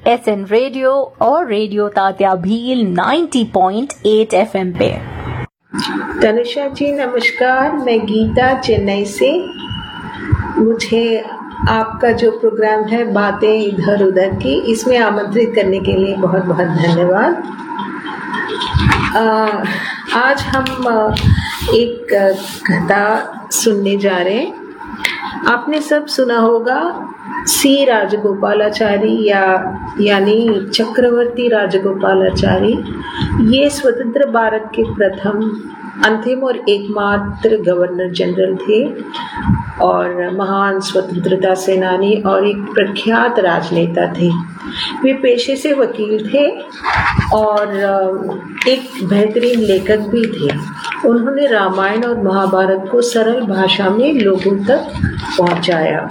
SN radio और radio Tatya Bhil 90.8 FM पे। तनुषा जी नमस्कार, मैं गीता चेन्नई से। मुझे आपका जो प्रोग्राम है बातें इधर उधर की, इसमें आमंत्रित करने के लिए बहुत बहुत धन्यवाद। आज हम एक कथा सुनने जा रहे हैं। आपने सब सुना होगा सी राजगोपालाचारी यानी चक्रवर्ती राजगोपालाचारी। ये स्वतंत्र भारत के प्रथम, अंतिम और एकमात्र गवर्नर जनरल थे और महान स्वतंत्रता सेनानी और एक प्रख्यात राजनेता थे। वे पेशे से वकील थे और एक बेहतरीन लेखक भी थे। उन्होंने रामायण और महाभारत को सरल भाषा में लोगों तक पहुंचाया।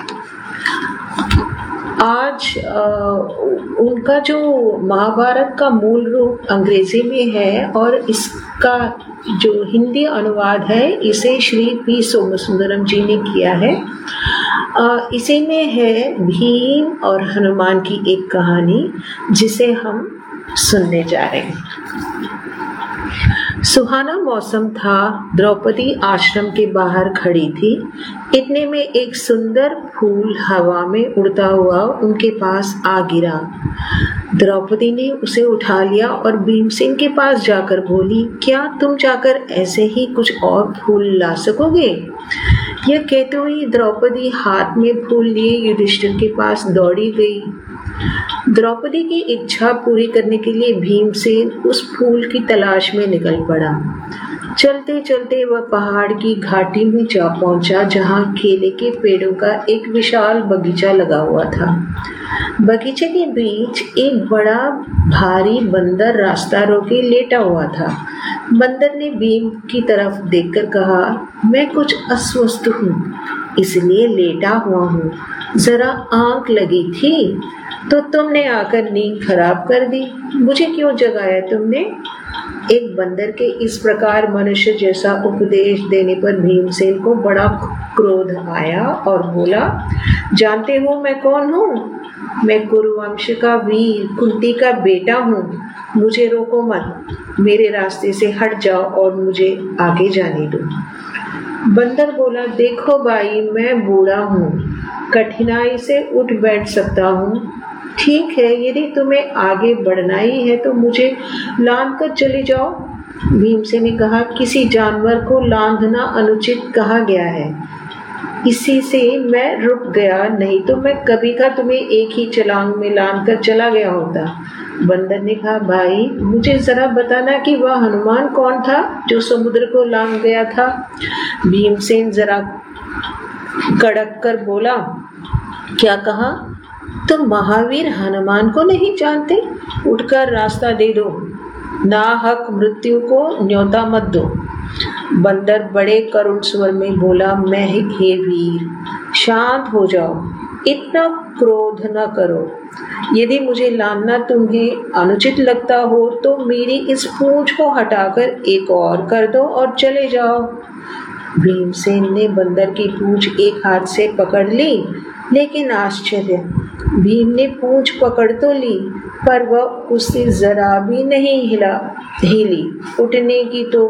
आज उनका जो महाभारत का मूल रूप अंग्रेजी में है और इसका जो हिंदी अनुवाद है इसे श्री पी सोमसुंदरम जी ने किया है। इसी में है भीम और हनुमान की एक कहानी, जिसे हम सुनने जा रहे हैं। सुहाना मौसम था। द्रौपदी आश्रम के बाहर खड़ी थी। इतने में एक सुंदर फूल हवा में उड़ता हुआ उनके पास आ गिरा। द्रौपदी ने उसे उठा लिया और भीमसेन के पास जाकर बोली, क्या तुम जाकर ऐसे ही कुछ और फूल ला सकोगे? यह कहते हुए द्रौपदी हाथ में फूल लिए युधिष्ठिर के पास दौड़ी गई। द्रौपदी की इच्छा पूरी करने के लिए भीमसेन उस फूल की तलाश में निकल पड़ा। चलते चलते वह पहाड़ की घाटी में जा पहुंचा, जहां केले के पेड़ों का एक विशाल बगीचा लगा हुआ था। बगीचे के बीच एक बड़ा भारी बंदर रास्ता रोके लेटा हुआ था। बंदर ने भीम की तरफ देखकर कहा, मैं कुछ अस्वस्थ हूँ, इसलिए लेटा हुआ हूँ। जरा आंख लगी थी तो तुमने आकर नींद खराब कर दी। मुझे क्यों जगाया तुमने? एक बंदर के इस प्रकार मनुष्य जैसा उपदेश देने पर भीमसेन को बड़ा क्रोध आया और बोला, जानते हो मैं कौन हूँ? मैं कुरुवंश का वीर कुंती का बेटा हूँ। मुझे रोको मत, मेरे रास्ते से हट जाओ और मुझे आगे जाने दो। बंदर बोला, देखो भाई, मैं बूढ़ा हूँ, कठिनाई से उठ बैठ सकता हूँ। ठीक है, यदि तुम्हें आगे बढ़ना ही है तो मुझे लांघ कर चले जाओ। भीमसेन ने कहा, किसी जानवर को लांघना अनुचित कहा गया है, इसी से मैं रुक गया, नहीं तो मैं कभी का तुम्हें एक ही छलांग में लांघ कर चला गया होता। बंदर ने कहा, भाई मुझे जरा बताना कि वह हनुमान कौन था जो समुद्र को लांघ गया था? भीमसेन जरा कड़क कर बोला, क्या कहा? तुम महावीर हनुमान को नहीं जानते? उठकर रास्ता दे दो, नाहक मृत्यु को न्योता मत दो। बंदर बड़े करुण स्वर में बोला, मैं हे वीर, शांत हो जाओ, इतना क्रोध न करो। यदि मुझे लांघना तुम्हें अनुचित लगता हो तो मेरी इस पूंछ को हटाकर एक और कर दो और चले जाओ। भीमसेन ने बंदर की पूंछ एक हाथ से पकड़ ली, लेकिन आश्चर्य, भीम ने पूंछ पकड़ तो ली पर वह उससे जरा भी नहीं हिली। उठने की तो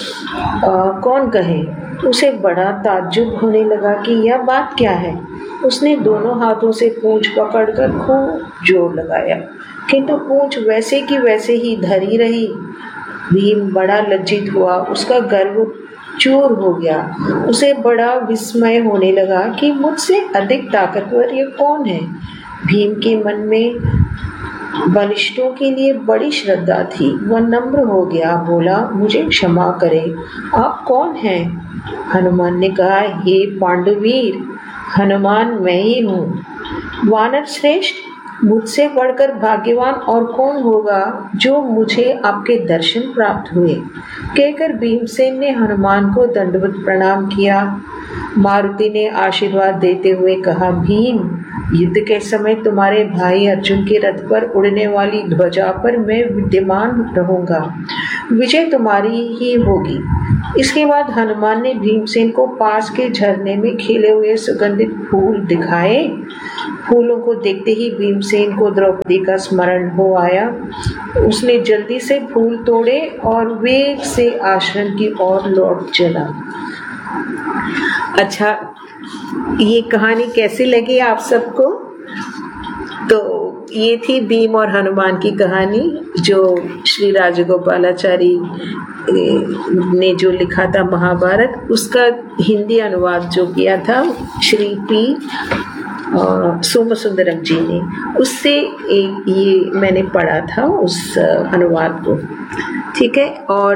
कौन कहे। उसे बड़ा ताज्जुब होने लगा कि यह बात क्या है। उसने दोनों हाथों से पूंछ पकड़कर खूब जोर लगाया, किंतु पूंछ वैसे की वैसे ही धरी रही। भीम बड़ा लज्जित हुआ, उसका गर्व चूर हो गया। उसे बड़ा विस्मय होने लगा कि मुझसे अधिक ताकतवर ये कौन है। भीम के मन में बलिष्ठों के लिए बड़ी श्रद्धा थी। वह नम्र हो गया, बोला, मुझे क्षमा करें, आप कौन हैं? हनुमान ने कहा, हे पांडुवीर, हनुमान मैं ही हूँ। वानर श्रेष्ठ, मुझसे बढ़कर भाग्यवान और कौन होगा जो मुझे आपके दर्शन प्राप्त हुए। कहकर भीमसेन ने हनुमान को दंडवत प्रणाम किया। मारुति ने आशीर्वाद देते हुए कहा, भीम, युद्ध के समय तुम्हारे भाई अर्जुन के रथ पर उड़ने वाली ध्वजा पर मैं विद्यमान रहूंगा। विजय तुम्हारी ही होगी। इसके बाद हनुमान ने भीमसेन को पास के झरने में खिले हुए सुगंधित फूल दिखाए। फूलों को देखते ही भीमसेन को द्रौपदी का स्मरण हो आया। उसने जल्दी से फूल तोड़े और वेग से आश्रम की ओर लौट चला। अच्छा, ये कहानी कैसी लगी आप सबको? तो ये थी भीम और हनुमान की कहानी, जो श्री राजगोपालाचारी ने जो लिखा था महाभारत, उसका हिंदी अनुवाद जो किया था श्री पी सोमसुंदरम जी ने, उससे ये मैंने पढ़ा था उस अनुवाद को। ठीक है, और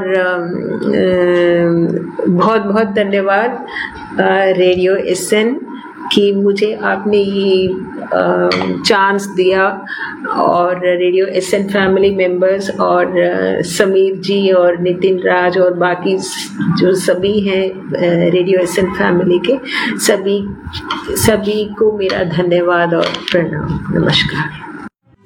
बहुत बहुत धन्यवाद रेडियो एसएन कि मुझे आपने ये चांस दिया, और रेडियो एसएन फैमिली मेंबर्स और समीर जी और नितिन राज और बाकी जो सभी हैं रेडियो एसएन फैमिली के, सभी को मेरा धन्यवाद और प्रणाम। नमस्कार।